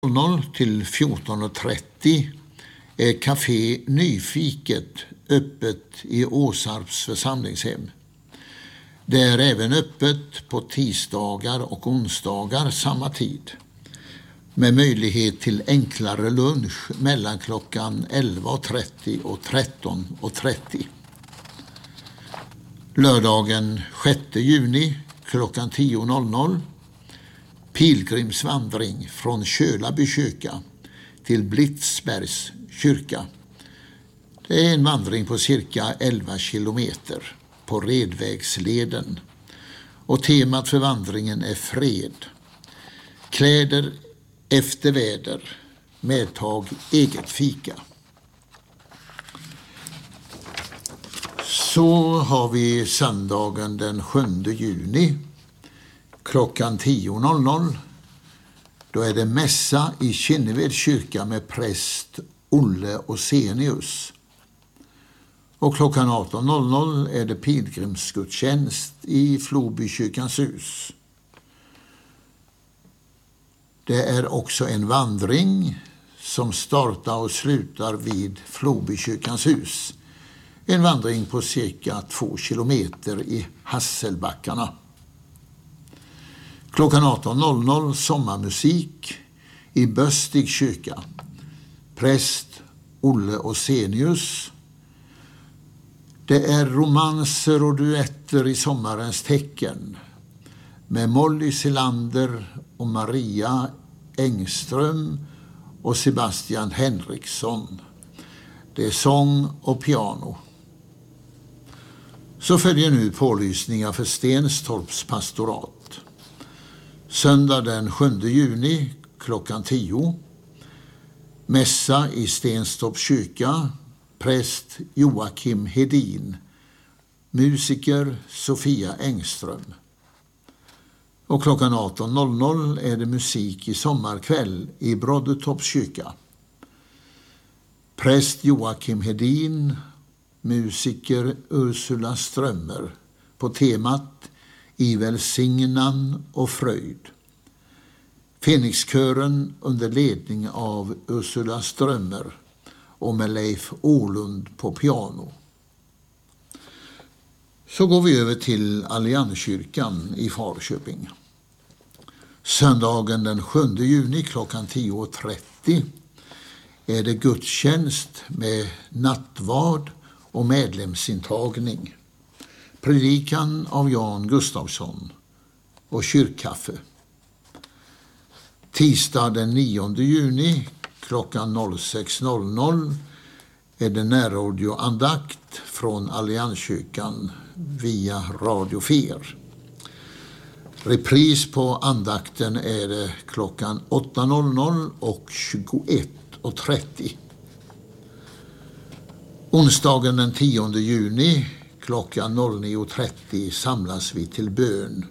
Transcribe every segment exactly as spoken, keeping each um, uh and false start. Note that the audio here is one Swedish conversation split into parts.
till fjorton och trettio är Café Nyfiket öppet i Åsarps församlingshem. Det är även öppet på tisdagar och onsdagar samma tid, med möjlighet till enklare lunch mellan klockan elva och trettio och tretton och trettio. Lördagen sjätte juni klockan tio pilgrimsvandring från Kölaby kyrka till Blitzbergs kyrka. Det är en vandring på cirka elva kilometer på Redvägsleden, och temat för vandringen är fred. Kläder efter väder, medtag eget fika. Så har vi söndagen den sjunde juni klockan tio. Då är det mässa i Kinneved kyrka med präst Olle Osenius. Och klockan arton är det pilgrimsgudstjänst i Flobykyrkans hus. Det är också en vandring som startar och slutar vid Flobykyrkans hus. En vandring på cirka två kilometer i Hasselbackarna. Klockan arton sommarmusik i Böstig kyrka. Präst Olle Osenius. Det är romanser och duetter i sommarens tecken med Molly Silander och Maria Engström och Sebastian Henriksson. Det är sång och piano. Så följer nu pålysningar för Stenstorps pastorat. Söndag den sjunde juni klockan tio. Mässa i Stenstorps kyrka. Präst Joakim Hedin. Musiker Sofia Engström. Och klockan arton är det musik i sommarkväll i Broddetorps kyrka. Präst Joakim Hedin. Musiker Ursula Strömmer på temat I välsignan och fröjd. Fenixkören under ledning av Ursula Strömmer och med Leif Ålund på piano. Så går vi över till Allianskyrkan i Falköping. Söndagen den sjunde juni klockan tio trettio är det gudstjänst med nattvard och medlemsintagning. Predikan av Jan Gustafsson och kyrkkaffe. Tisdag den nionde juni klockan sex är det närradioandakt från Allianskyrkan via Radio Fer. Repris på andakten är det klockan åtta och tjugoett trettio. Onsdagen den tionde juni klockan nio trettio samlas vi till bön.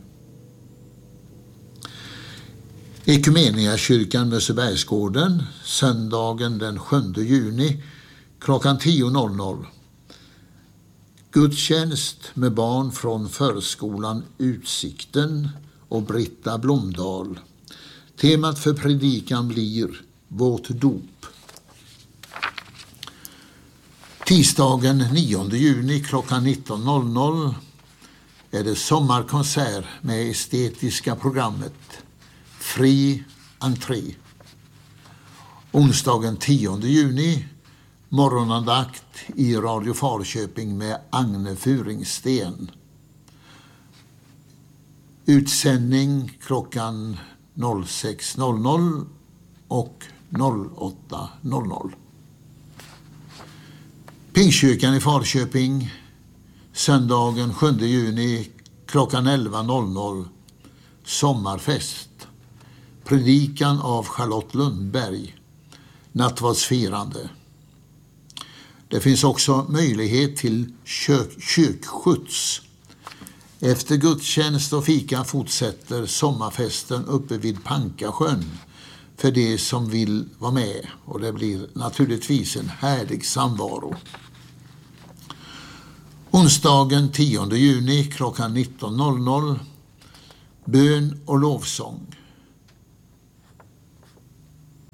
Ekumeniakyrkan Mössebergsgården, söndagen den sjunde juni klockan tio. Gudstjänst med barn från förskolan Utsikten och Britta Blomdahl. Temat för predikan blir vårt dop. Tisdagen nionde juni klockan nitton är det sommarkonsert med estetiska programmet Fri entré. Onsdagen tionde juni morgonandakt i Radio Falköping med Agne Furingsten. Utsändning klockan sex och åtta. Pingstkyrkan i Falköping söndagen sjunde juni klockan elva sommarfest. Predikan av Charlotte Lundberg. Nattvardsfirande. Det finns också möjlighet till kök, kyrkskjuts. Efter gudstjänst och fika fortsätter sommarfesten uppe vid Pankasjön för de som vill vara med, och det blir naturligtvis en härlig samvaro. Onsdagen tionde juni klockan nitton bön och lovsång.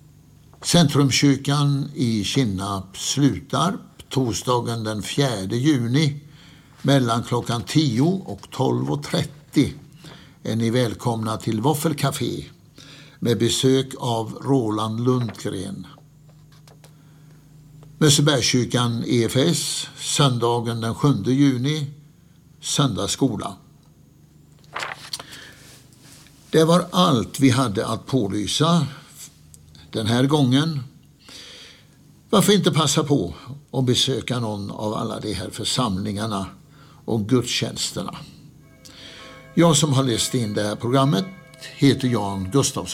Centrumkyrkan i Kinnarp slutar torsdagen den fjärde juni mellan klockan tio och tolv och trettio. Är ni välkomna till Våffelcafé med besök av Roland Lundgren. Mössebergskyrkan E F S söndagen den sjunde juni, söndagsskola. Det var allt vi hade att pålysa den här gången. Varför inte passa på att besöka någon av alla de här församlingarna och gudstjänsterna? Jag som har läst in det här programmet heter Jan Gustafsson.